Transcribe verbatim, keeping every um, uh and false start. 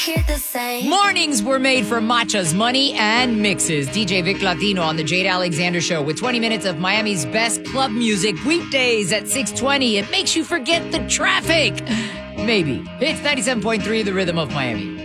Hear the same. Mornings were made for matchas, money, and mixes. D J Vic Latino on the Jade Alexander Show with twenty minutes of Miami's best club music weekdays at six twenty. It makes you forget the traffic. Maybe. It's ninety-seven point three, the rhythm of Miami.